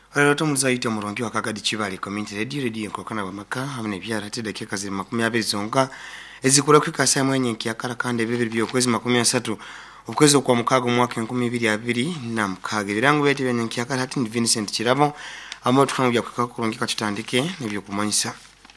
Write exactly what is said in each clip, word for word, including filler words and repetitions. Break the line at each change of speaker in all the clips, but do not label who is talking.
Lero tumuzaite murongi wa Kagadi Kibali community radio radio nkokana bamaka hamne byara te dakika ziri makumi abiri zonka ezikura kwikasa mwenye nkiyakara kandi bibiri byokwezi makumi asatu ukwezi kwa mukago mwaka nkumi ibiri abiri na mukaga birango bete byenye nkiyakara hati ndi Vincent Kirabo amo tukangubya kukurongika tutandike nibyo kumanyisa.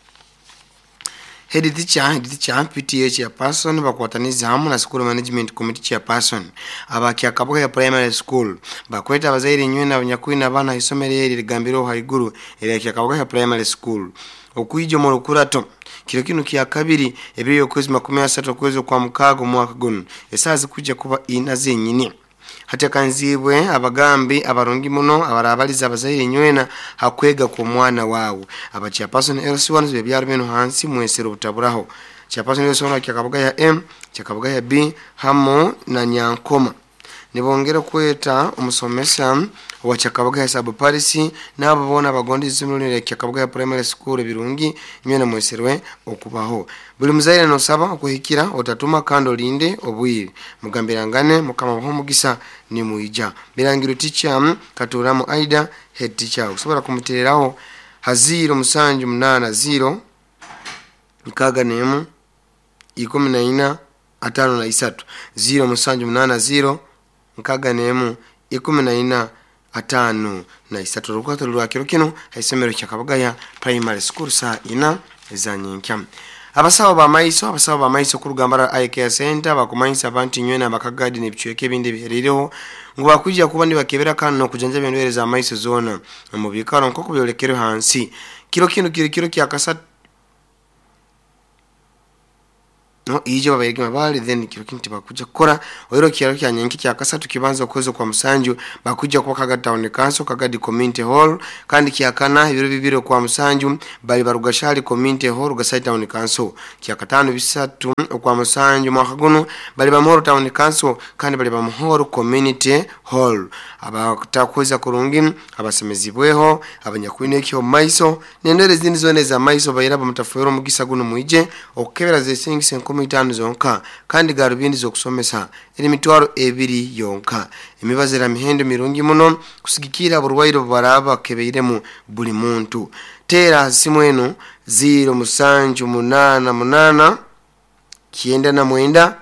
Head teacher, head teacher, P T A chairperson bakwataniza hamu na school management committee chairperson abaki akabuga ya primary school bakweta abazaire nywe na banyakwina bana isomere ligambiro haiguru ile akabuga ya primary school okwijo mu rukurato kiro kinu kya kabiri ebyo kwezi makumi asatu kwezi kwa mukago mwaka guno esazi kujja kuba ina zenyini hatakanzibwe abagambi abarongi muno abarabaliza abazaire nywena hakwega ku mwana wawo abacha person else ones be byaro beno hansi mwesero butaburaho cha person else ona kyakabuga ya M kyakabuga ya B hamo na Nyankoma nibongera kweta umusomesa wa kyakabuga ya sub policy nabo bona bagondi zimulire kyakabuga ya primary school birungi nywena mweserwe okubaho buli muzaire no saba okuhikira otatuma kando linde obwiri mugambirangane mukama ho mugisa ni muija birangiro teacher katuramu Aida head teacher usobora kumutereraho haziro musanju munana zero nkaga nemu ikumi na ina atano na isatu zero musanju munana zero nkaga nemu ikumi na ina atano na isatu rukwata lwakiro kino haisomero kyakabuga ya primary school sa ina ezanyinkya abasawo ba maiso abasawo ba maiso ku rugambara I Care Center bakumanyisa abantu nywena bakagadi nebichweke bindi biherireho ngo bakujja kuba ndi bakebera kandi no kujanja bendwereza maiso zona mu bikaro nko kubyolekero hansi kiro kino kiro kiro kyakasatu no ijo babayege mabali then kiro kinti bakujja kora oyero kiro kyanyenki kyakasatu kibanza kwezo kwa musanju bakujja kwa Kagadi Town Council Kagadi Community Hall kandi kyakana ibiro bibiro kwa musanju bali barugashali Community Hall Gasai Town Council kyakatano bisatu kwa musanju mwahaguno bali bamhoro Town Council kandi bali bamhoro Community Hall abatakweza kurungi abasemezibweho abanyakwine kyo maiso nendere zindi zone za maiso bayiraba mutafero mugisa guno muije okukebera ze singise nkumi itanu zonka kandi garubindi zo kusomesa eri mitwaro ebiri yonka emibazera mihendo mirungi muno kusigikira burwairo baraba kebeiremu buli muntu tera simweno zero musanju munana munana kienda na mwenda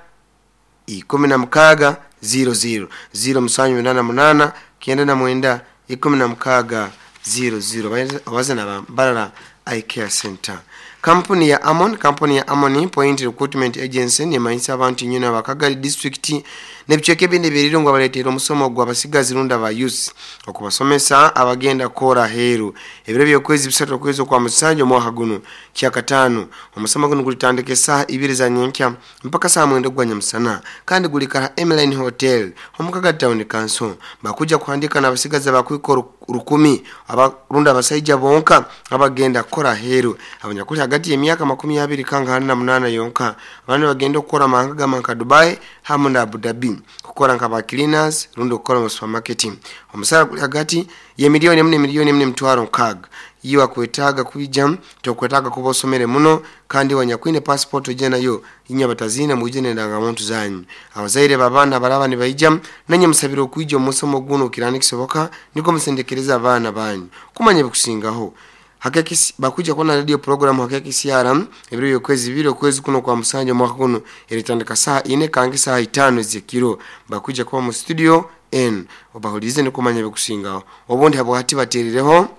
ikumi na mkaga zero zero zero musanju munana munana kienda na mwenda ikumi na mkaga zero zero wazana barara I Care Center. Kampuni ya Amon, kampuni ya Amon Point Recruitment Agency ni maisa abantu nyina bakagari district nebicheke bindi biriro ngo baletero musomo gwa basigazi runda ba youth okubasomesa abagenda kora heru ebiro byokwezi bisatu kwezo kwa musanjo mwahaguno kyakatano omusomo guno gulitandike saa ibiri za nyenkya mpaka saa mwendo gwa nyamsana kandi gulikara Emeline Hotel omukagadi Town Council bakujja kuhandika na basigazi bakwikora rukumi abarunda basajja bonka abagenda kora heru abanyakuri hagati y'emyaka makumi abiri kanga na munana yonka abandi bagenda okora manga manka Dubai hamu na Abu Dhabi kukora nkaba cleaners rundo kora mu supermarket omusara kuli hagati ye milioni emne milioni emne mtwaro nkag yiwa kwetaga kubijam tokwetaga kubosomere muno kandi wanyakwine passport ojena yo inya batazina mujene ndanga muntu zanyi abazaire babana baraba ni bayijam nanye musabiro kwijo musomo guno kirani kisoboka niko musendekereza abana banyu kumanye bikusingaho hakeki bakuja kona radio program hakeki siaram ebiro yokwezi biro kwezi kuno kwa musanjo mwaka kuno ilitandika saa ine kangi saa itano zikiro bakuja kwa mu studio N obaholize niko manye bikusingaho obundi habo hati baterireho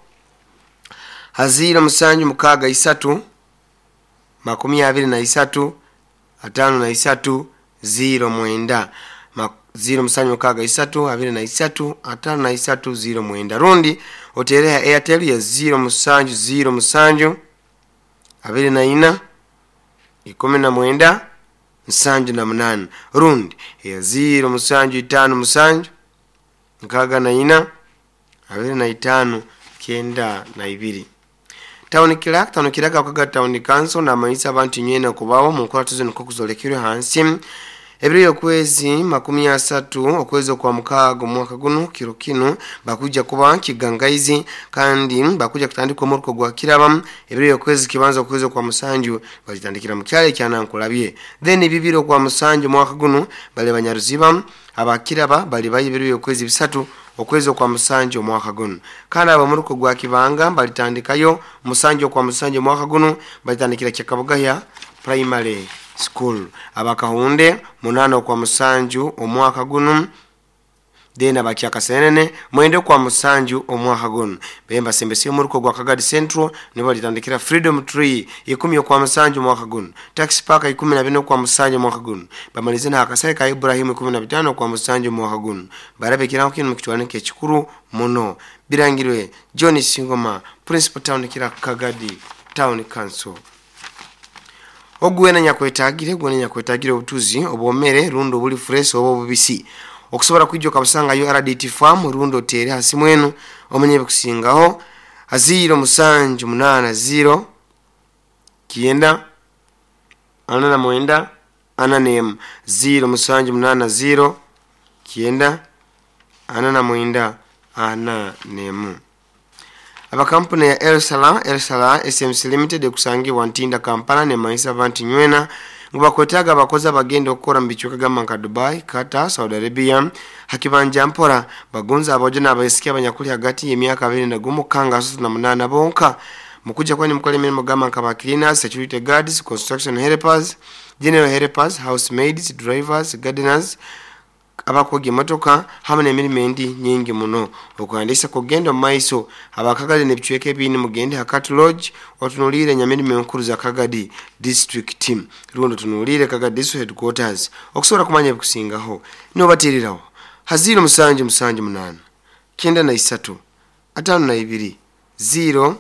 hazira musanju mukaga isatu makumi abiri na isatu atano na isatu zero mwenda zero musanju mukaga isatu abiri na isatu atano na isatu zero mwenda rundi oterea Airtel ya zero musanju zero musanju abiri na ina ikumi na mwenda musanju na munana rundi ya zero musanju itano musanju nkaga na ina abiri na itano kenda na ibiri Town Clerk Town Clerk Kagadi Town Council na maisa abantu nyena kubawo mu nkora tuzo nko kuzolekere hansi ebiro yokwezi makumi asatu okwezo kwa mukago mwaka guno kiro kino bakuja kuba kigangaizi kandi bakuja kutandika omurko gwa kiraba ebiro yokwezi kibanza okwezo kwa musanju balitandikira mu kyale kyana nkulabye then bibiro kwa musanju mwaka guno bale banyaruziba abakiraba bali bayibiruye okwezi bisatu okwezi kwa musanju omwaka guno kandi abamuruko gwa kibanga balitandikayo musanju kwa musanju omwaka guno balitandikira Kyakabugaya primary school abakahunde munano kwa musanju omwaka guno dena bakyakasenene mwende kwa musanju omwaka guno bemba sembesi omuruko gwa Kagadi Central ne balitandikira Freedom Tree ikumi kwa musanju omwaka guno Taxi Park ikumi na bine kwa musanju omwaka guno bamalize na akasaye ka Ibrahim ikumi na bitano kwa musanju omwaka guno barabe kirako kino mukitwane ke kikuru muno birangirwe John Singoma Principal Town kira Kagadi Town Council ogwena nyakwetagire gwena nyakwetagire obutuzi obwomere rundo buli fresh obo bubisi okusobora kwijjo kabusanga yo R D T farm rundo tere hasi mwenu omenye kusingaho aziro musanju munana zero kienda anana mwenda ananem zero musanju munana zero kienda anana mwenda ananem aba kampuni ya Elsala Elsala S M C Limited kusangi wantinda Kampala ne maisa bantu nywena ngubakwetaga abakozi bagenda okukora mbichuka gama nka Dubai, Qatar, Saudi Arabia hakibanja mpora bagonza abajona abayisikia abanyakuli hagati y'emyaka abiri na gumu kanga asusu na munana bonka mukuja kwani mukole mirimo gama nka ba cleaners, security guards, construction helpers, general helpers, housemaids, drivers, gardeners abakoge motoka hamwe n'emirimo endi nyingi muno okwandisa kugenda maiso abakagadi ne bichweke bini mugende hakati lodge otunulire nyamirimo enkuru za Kagadi district team rundo tunulire Kagadi district headquarters okusobola kumanya bikusingaho no batiriraho haziro musanju musanju munana kenda na isatu atano na ibiri zero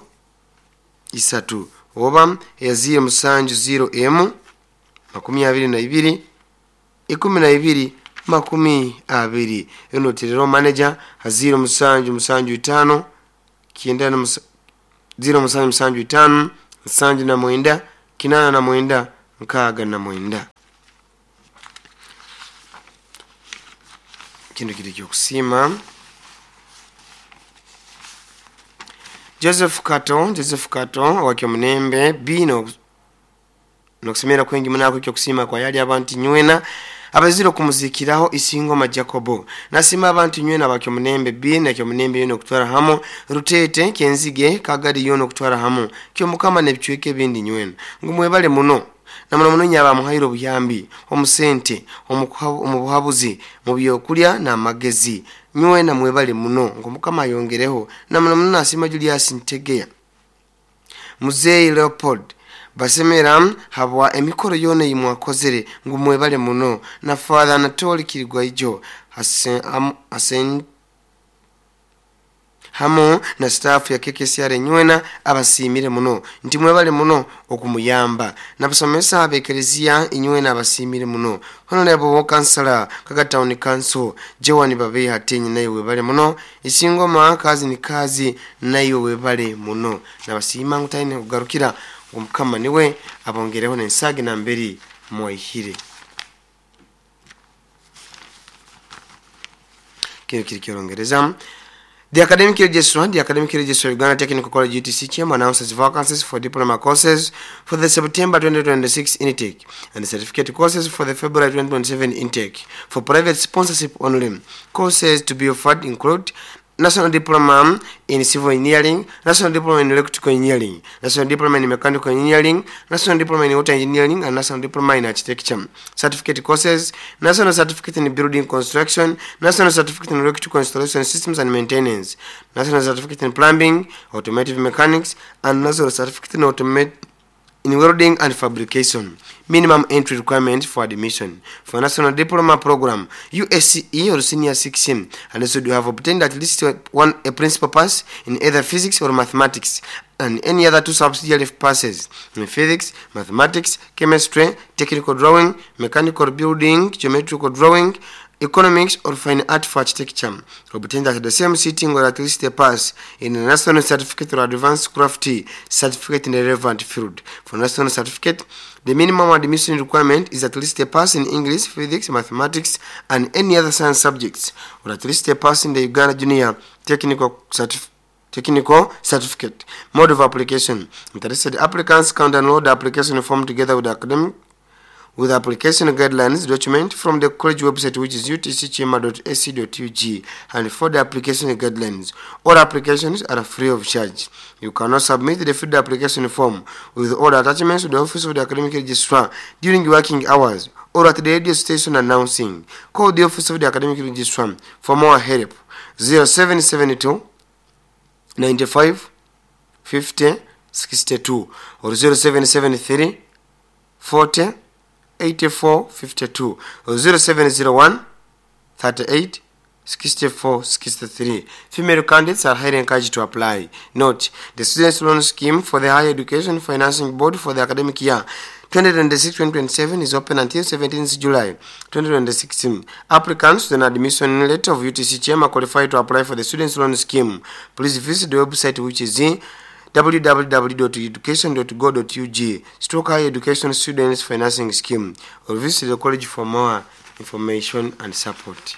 isatu oba ya zero musanju zero m makumi abiri na ibiri ikumi na ibiri makumi abiri eno tirero manager haziro musanju musanju itano kienda na zero musanju musanju itano musanju na mwenda kinana na mwenda nkaga na mwenda kindu kiri kyokusima Joseph Kato Joseph Kato wakyo munembe bino nokusemera kwengi munako kyokusima kwa yali abantu nywena abaziro kumuzikiraho isingoma Jacobo nasima abantu nywena bakyo munembe B na kyo munembe yono kutwara hamo rutete kenzige Kagadi yono kutwara hamo kyo mukama ne bichweke bindi nywena ngumwebale muno namuna muno nyaba muhairo buyambi omusente omubuhabuzi mu byokulya na magezi nywena mwebale muno ngumukama yongereho namuna muno nasima Julius Ntegeya Muzei Leopold basemera habwa emikoro yone yimwakozere ngumwebale muno na Father Anatoli Kirigwa ijo asen am, asen hamo na staff ya K K C R nywena abasimire muno nti mwebale muno okumuyamba nabasomesa abekerezia inywena abasimire muno hono nebo kansala Kagadi Town Council Jewani babe hatenyi nayo webale muno isingoma kazi ni kazi nayo webale muno nabasima ngutaine kugarukira umukama niwe abongereho n'ensage na mberi moihire kino kiri kyorongereza. The academic registrar, the academic registrar Uganda Technical College U T C chairman announces vacancies for diploma courses for the September twenty twenty-six intake and the certificate courses for the February twenty twenty-seven intake. For private sponsorship only, courses to be offered include National Diploma in Civil Engineering, National Diploma in Electrical Engineering, National Diploma in Mechanical Engineering, National Diploma in Water Engineering, and National Diploma in Architecture. Certificate courses, National Certificate in Building Construction, National Certificate in Electrical Installation Systems and Maintenance, National Certificate in Plumbing, Automotive Mechanics, and National Certificate in Automatic in welding and fabrication. Minimum entry requirements for admission. For National Diploma Program, U S C E or Senior sixteen, unless you have obtained at least one a principal pass in either physics or mathematics, and any other two subsidiary passes in physics, mathematics, chemistry, technical drawing, mechanical building, geometrical drawing, economics or fine art for architecture, obtained at the same sitting or at least a pass in a national certificate or advanced crafty certificate in a relevant field. For national certificate, the minimum admission requirement is at least a pass in English, physics, mathematics, and any other science subjects, or at least a pass in the Uganda Junior Technical Certificate. Technical certificate. Mode of application. Interested applicants can download the application form together with the academic with application guidelines document from the college website, which is u t c chima dot a c dot u g, and for the application guidelines. All applications are free of charge. You cannot submit the filled application form with all attachments to the office of the academic registrar during working hours or at the radio station announcing. Call the office of the academic registrar for more help. zero seven seven two ninety-five fifty sixty-two or zero seven seven three forty eighty-four fifty-two or zero seven zero one thirty-eight sixty-four sixty-three. Female candidates are highly encouraged to apply. Note: the Students' Loan Scheme for the Higher Education Financing Board for the academic year twenty twenty-six twenty twenty-seven is open until seventeenth July twenty sixteen. Applicants with an admission letter of U T C Chema qualified to apply for the Students' Loan Scheme. Please visit the website, which is w w w dot education dot go dot u g stroke Higher Education Students Financing Scheme, or visit the college for more information and support.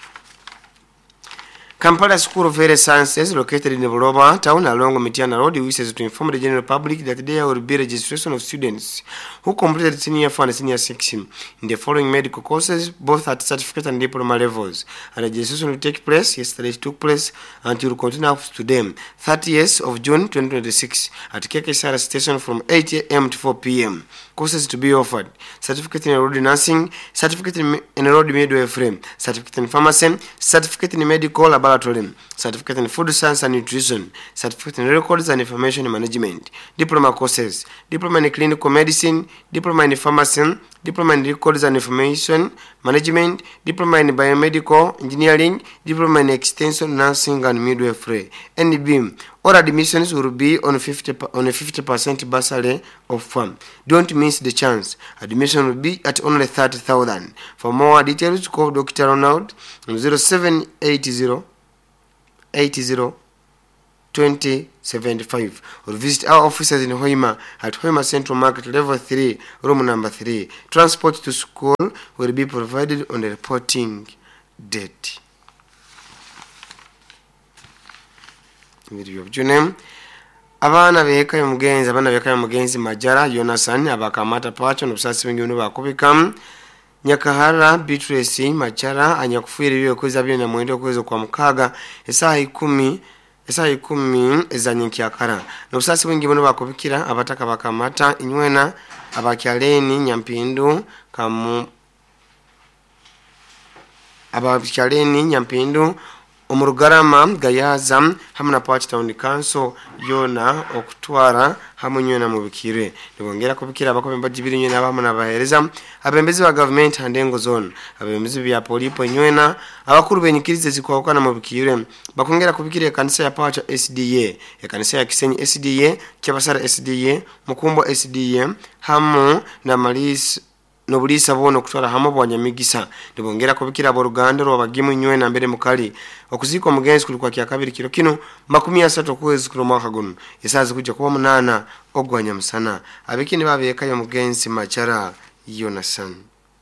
Kampala School of Health Sciences, located in Buloba town along Mitiana Road, wishes to inform the general public that there will be registration of students who completed senior four and senior six in the following medical courses, both at certificate and diploma levels. And registration will take place, yesterday it took place, and will continue up to them, thirtieth of June twenty twenty-six, at K K S R station from eight a m to four p m Courses to be offered: certificate in enrolled nursing, certificate in enrolled midwifery, certificate in pharmacy, certificate in medical laboratory, certificate in food science and nutrition, certificate in records and information management, diploma courses, diploma in clinical medicine, diploma in pharmacy, diploma in records and information management, diploma in biomedical engineering, diploma in extension nursing and midwifery. N B M. All admissions will be on fifty on a fifty percent bursary of firm. Don't miss the chance. Admission will be at only thirty thousand. For more details, call Doctor Ronald on zero seven eight zero eight zero twenty seventy-five, or visit our offices in Hoima at Hoima Central Market, level three, room number three. Transport to school will be provided on the reporting date. Video of Junem. Abana beka ya mugenzi, abana beka ya mugenzi Majara Yonasan abakamata pacho n'obusasi bw'ingino bakubikam. Nyakahara Beatrice Machara anyakufuira byo koza byo na mwendo kwezo kwa mukaga esaha ikumi esaha ikumi ezanyi akara n'obusasi bw'ingino bakubikira abataka bakamata inywena abakyaleni Nyampindu kamu abakyaleni Nyampindu Omurugarama Gayaza hamwe na Patch Town Council yona okutwara hamwe nywena mu bikire nibongera kubikira abakombe bajibiri nywena hamwe nabahereza abembezi ba government handengo zone abembezi bya polipo nywena abakuru benyikirize zikwakana mu bikire bakongera kubikira kanisa ya Patch S D A ya kanisa ya Kisenyi S D A Kyabasara S D A Mukumbo S D A hamwe na Malis nobulisa bono kutwara hamo bwanyamigisa nibongera kubikira bo Ruganda ro bagimu nywe na mbere mukali okuziko mugenzi kulikuwa kya kabiri kilo kino makumi asatu kwezi kulo mwaka guno isazi kujja kuba munana ogwanya musana abikini babeka ya mugenzi Machara Yonasan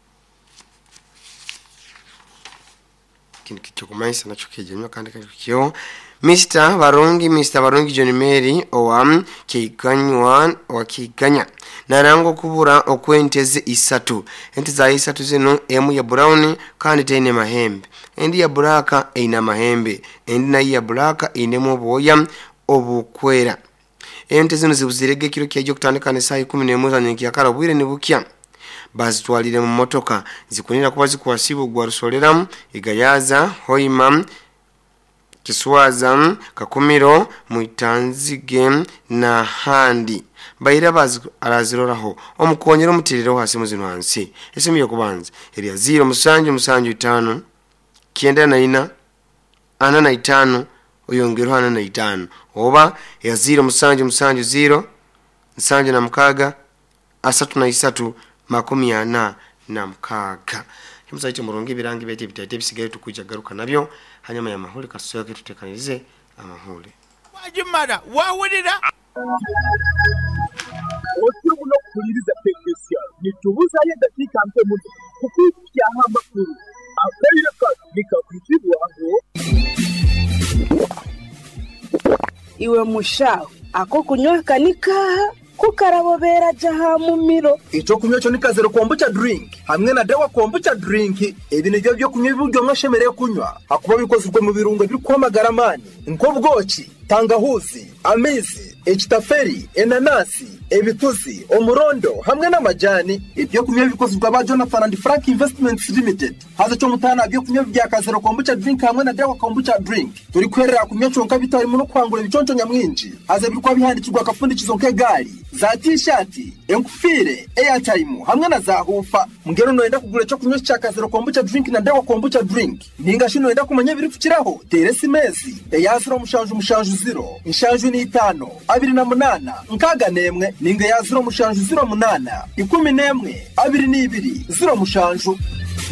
kini kicho kumaisa nacho kijenyo kandi kyo Mister Barongi Mister Barongi John Mary owam kikanywa wakikanya narango kubura okwenteze isatu enti za isatu zino emu ya brown kandi tene mahembe endi ya buraka ina mahembe endi na ya buraka inemo boya obukwera enti zino zibuzirege kiro kyejo kutandika ne saa kumi n'emu za nyenki yakara bwire ne bukya bazitwalire mu motoka zikunira kuba zikwasibu gwa rusoleramu igayaza Hoima Kiswaza Kakumiro Muitanzige na handi bayira bazi araziroraho omukonyero mutiriro hasi muzino hansi esimu yokubanza eri zero musanju musanju itano kienda na ina ana na itano oyongero ana na itano oba ya zero musanju musanju zero musanju na mkaga asatu na isatu makumi ana na mkaga kimusaite murongi birangi bete bitete bisigaye tukuja garuka nabyo hanyuma ya mahuli kasuya ke tutekanize amahuli
wajimara wawurira
Ocho buno kuliriza technician nitubuza ye dakika mpe mu kukuya amakuru akayira ka bikakwitibwa aho
iwe mushaho ako kunywa kanika kukarabobera jaha mumiro
ico kunywa cyo ni Kazero kombucha drink hamwe na Dewa kombucha drink ibi nivyo byo kunywa biburyo mwashemereye kunywa akuba bikozwe mu birungo biri kwamagara mani nk'ubwoki tangahuzi amizi echitaferi enanasi ebituzi umurondo hamwe n'amajani ibyo kunywa bikozwe ba Jonathan and Frank Investments Limited haza cyo mutana byo kunywa bya Kazero kombucha drink hamwe na Dewa kombucha drink turi kwerera kunywa cyonka bitari mu no kwangura biconco nyamwinji haza bikwa bihandikirwa akafundikizwa nk'egari za t-shirt enkufire airtime hamwe na za hufa mungero noenda kugura cyo kunywa cya Kazero kombucha drink na Dewa kombucha drink ninga shino noenda kumanya biri fukiraho teresi mezi eyasiro umushanju umushanju zero inshanju ni itano abiri na munana nkaga nemwe ninga yaziro umushanju zero munana ikumi nemwe abiri ni ibiri zero umushanju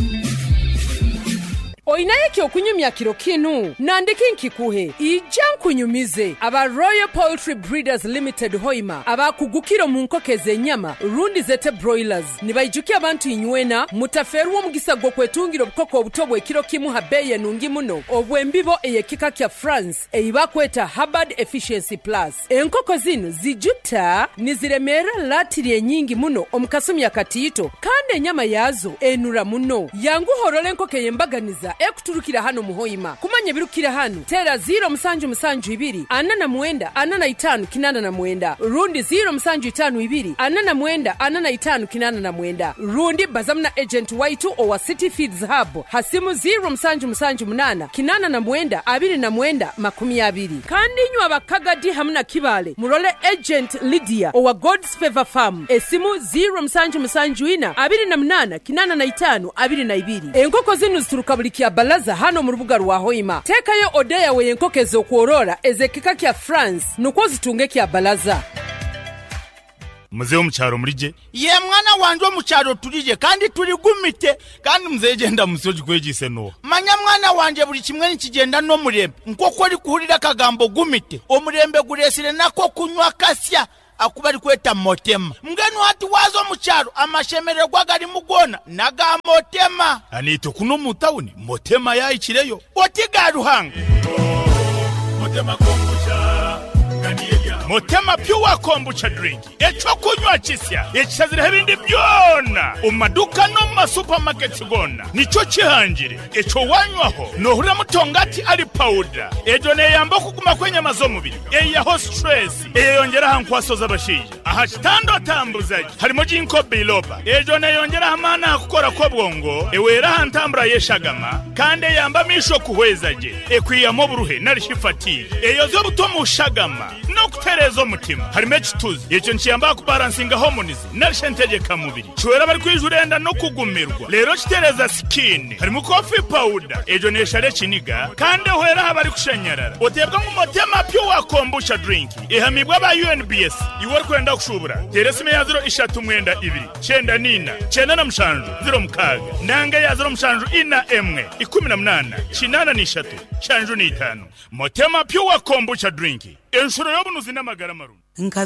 Oinaye kyo kunyumya kiro kinu nandiki nkikuhe ija kunyumize aba Royal Poultry Breeders Limited Hoima aba kugukiro mu nkokeze nyama rundi zete broilers nibayijuki abantu inywena mutaferuwo mugisa gwo kwetungiro bukoko obutobwe kiro kimu habeye nungi muno obwembibo eyekika kya France eyiba kweta Hubbard Efficiency Plus enkoko zino zijuta niziremera latiri nyingi muno omukasumya katito kandi nyama yazo enura muno yangu horole enkoke yembaganiza ekuturukira hano muhoima kumanya birukira hano tera zero musanju musanju ibiri anana mwenda anana itanu kinana na mwenda rundi zero musanju itanu ibiri anana mwenda anana itanu kinana na mwenda rundi bazamna agent waitu owa City Feeds Hub hasimu zero musanju musanju munana kinana na mwenda abiri na mwenda makumi abiri kandi nywa bakagadi hamna kibale murole agent Lydia owa God's Favor Farm esimu zero musanju musanju ina abiri na munana kinana na itanu abiri na ibiri enkoko zinu zituruka buli balaza hano mu rubuga rwa Hoima tekayo odeya we enkokezo kuorora ezekika kya France nuko zitunge kya balaza
Muzeo mcharo murije ye mwana wanje omucharo turije kandi turi gumite kandi muzegenda musoji kwegise no manya mwana wanje buri kimwe nikigenda no murembe nkoko ari kuhurira kagambo gumite omurembe guresire nako kunywa kasya akuba ari kweta motema mgenu hati wazo mucharo amashemere gwagari mugona naga motema anito kuno mutawuni motema ya ikireyo otiga ruhanga motema kombucha kaniya motema pure kombucha drink echo kunywa kisya ekizire bindi byona umaduka no ma supermarket gona nico kihangire echo wanywaho no hura mutongati ali powder ejo ne yamba kuguma kwenya mazo mubiri eya ho stress eyongera hankwasoza abashije aha kitando tambuzaje harimo jinko biloba ejo ne yongera hamana akukora ko bwongo ewera hantambura yeshagama kandi yamba misho kuhwezaje ekwiyamo buruhe narishifati eyo zo butomu shagama no kuterezo mutima harimo ekituzi icyo nkiyamba ku balancing hormones narishentegeka mubiri chwera bari kwijurenda no kugumirwa rero kitereza skin harimo coffee powder ejo neshare kiniga kandi hwera habari kushanyarara otebwa mu motema pure kombucha drink ehamibwa ba U N B S iwor kwenda kushubura teresime ya zero ishatu mwenda ibiri chenda nina chenda na mshanju zero mkaga nanga ya zero mshanju ina emwe ikumi na munana chinana ni ishatu shanju ni itanu motema pure kombucha drink enshuro yobunuzi n'amagara marumu